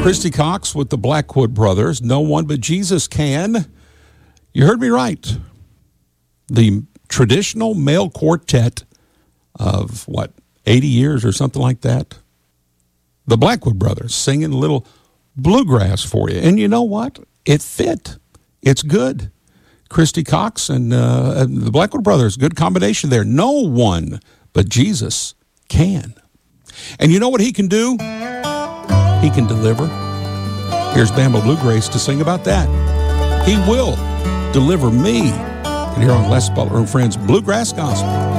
Christy Cox with the Blackwood Brothers. No one but Jesus can. You heard me right. The traditional male quartet of, 80 years or something like that? The Blackwood Brothers singing a little bluegrass for you. And you know what? It fit. It's good. Christy Cox and the Blackwood Brothers, good combination there. No one but Jesus can. And you know what he can do? He can deliver. Here's Bama Bluegrass to sing about that. He will deliver me. And here on Les Butler and Friends Bluegrass Gospel.